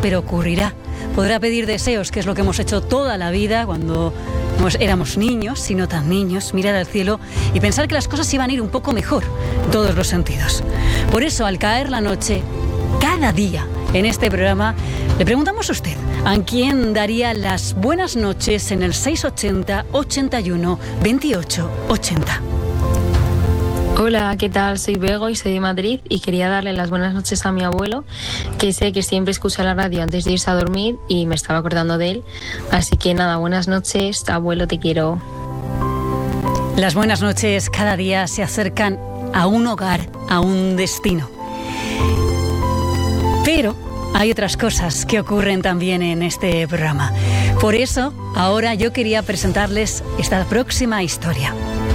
pero ocurrirá. Podrá pedir deseos, que es lo que hemos hecho toda la vida cuando éramos niños, y no tan niños, mirar al cielo y pensar que las cosas iban a ir un poco mejor en todos los sentidos. Por eso, al caer la noche, cada día en este programa, le preguntamos a usted a quién daría las buenas noches en el 680 81 28 80. Hola, ¿qué tal? Soy Bego y soy de Madrid y quería darle las buenas noches a mi abuelo, que sé que siempre escucha la radio antes de irse a dormir y me estaba acordando de él. Así que nada, buenas noches, abuelo, te quiero. Las buenas noches cada día se acercan a un hogar, a un destino. Pero hay otras cosas que ocurren también en este programa. Por eso, ahora yo quería presentarles esta próxima historia.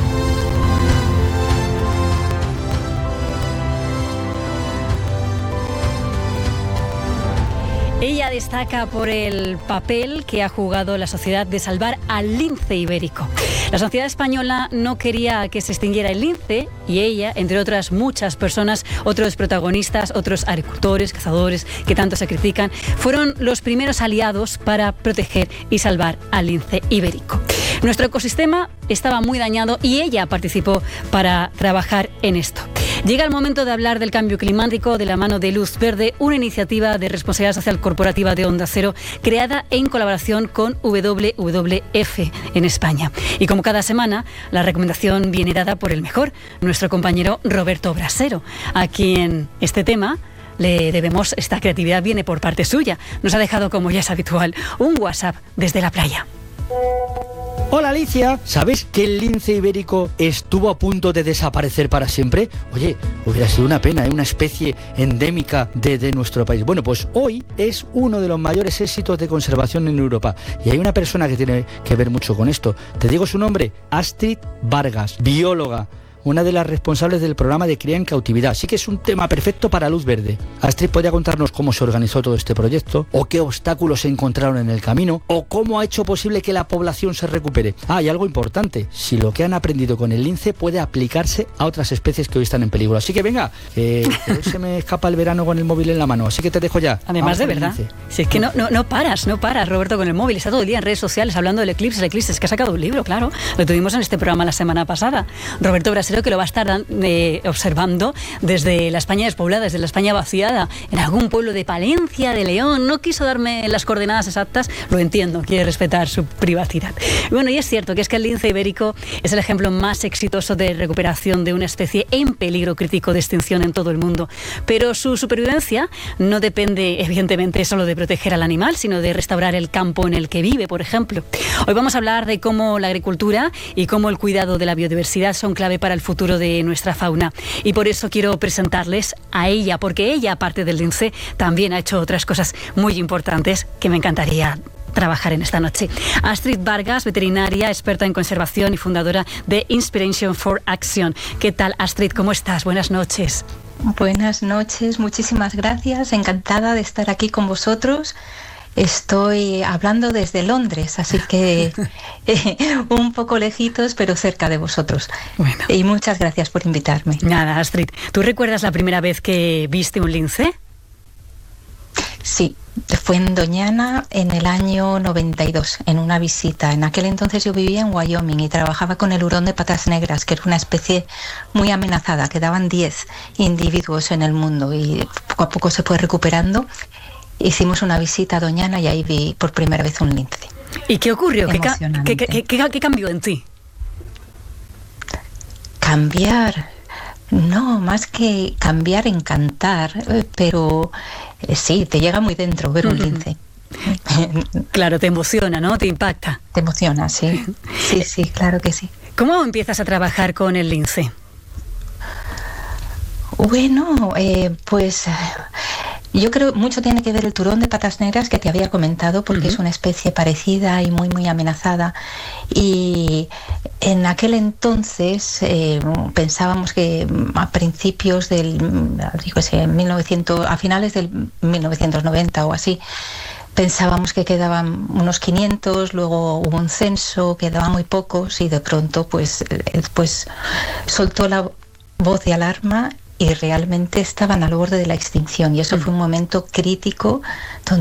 Ella destaca por el papel que ha jugado la sociedad de salvar al lince ibérico. La sociedad española no quería que se extinguiera el lince y ella, entre otras muchas personas, otros protagonistas, otros agricultores, cazadores que tanto se critican, fueron los primeros aliados para proteger y salvar al lince ibérico. Nuestro ecosistema estaba muy dañado y ella participó para trabajar en esto. Llega el momento de hablar del cambio climático de la mano de Luz Verde, una iniciativa de responsabilidad social corporativa de Onda Cero, creada en colaboración con WWF en España. Y como cada semana, la recomendación viene dada por el mejor, nuestro compañero Roberto Brasero, a quien este tema le debemos, esta creatividad viene por parte suya. Nos ha dejado, como ya es habitual, un WhatsApp desde la playa. Hola Alicia, ¿sabes que el lince ibérico estuvo a punto de desaparecer para siempre? Oye, hubiera sido una pena, una especie endémica de nuestro país. Bueno, pues hoy es uno de los mayores éxitos de conservación en Europa. Y hay una persona que tiene que ver mucho con esto. Te digo su nombre, Astrid Vargas, bióloga, una de las responsables del programa de cría en cautividad. Así que es un tema perfecto para Luz Verde. Astrid, ¿podría contarnos cómo se organizó todo este proyecto? ¿O qué obstáculos se encontraron en el camino? ¿O cómo ha hecho posible que la población se recupere? Y algo importante, si lo que han aprendido con el lince puede aplicarse a otras especies que hoy están en peligro. Así que venga, que hoy se me escapa el verano con el móvil en la mano. Así que te dejo ya. Además, de verdad, si es que no paras, Roberto, con el móvil. Está todo el día en redes sociales hablando del eclipse. El eclipse es que ha sacado un libro, claro. Lo tuvimos en este programa la semana pasada. Roberto Brasero, que lo va a estar observando desde la España despoblada, desde la España vaciada, en algún pueblo de Palencia, de León. No quiso darme las coordenadas exactas, lo entiendo, quiere respetar su privacidad. Bueno, y es cierto que es que el lince ibérico es el ejemplo más exitoso de recuperación de una especie en peligro crítico de extinción en todo el mundo. Pero su supervivencia no depende, evidentemente, solo de proteger al animal, sino de restaurar el campo en el que vive, por ejemplo. Hoy vamos a hablar de cómo la agricultura y cómo el cuidado de la biodiversidad son clave para el futuro de nuestra fauna. Y por eso quiero presentarles a ella, porque ella, aparte del lince, también ha hecho otras cosas muy importantes que me encantaría trabajar en esta noche. Astrid Vargas, veterinaria, experta en conservación y fundadora de Inspiration for Action. ¿Qué tal, Astrid? ¿Cómo estás? Buenas noches. Buenas noches, muchísimas gracias. Encantada de estar aquí con vosotros. Estoy hablando desde Londres, así que un poco lejitos, pero cerca de vosotros. Bueno. Y muchas gracias por invitarme. Nada, Astrid. ¿Tú recuerdas la primera vez que viste un lince? Sí, fue en Doñana en el año 92, en una visita. En aquel entonces yo vivía en Wyoming y trabajaba con el hurón de patas negras, que era una especie muy amenazada. Quedaban 10 individuos en el mundo y poco a poco se fue recuperando. Hicimos una visita a Doñana y ahí vi por primera vez un lince. ¿Y qué ocurrió? ¿Qué cambió en ti? Cambiar, no, más que cambiar, encantar, pero sí, te llega muy dentro ver un lince. Claro, te emociona, ¿no? Te impacta. Te emociona, sí. Sí, claro que sí. ¿Cómo empiezas a trabajar con el lince? Bueno, pues yo creo mucho tiene que ver el turón de patas negras que te había comentado, porque es una especie parecida y muy, muy amenazada. Y en aquel entonces pensábamos que a principios del, a finales del 1990 o así, pensábamos que quedaban unos 500, luego hubo un censo, quedaban muy pocos y de pronto pues soltó la voz de alarma y realmente estaban al borde de la extinción, y eso fue un momento crítico donde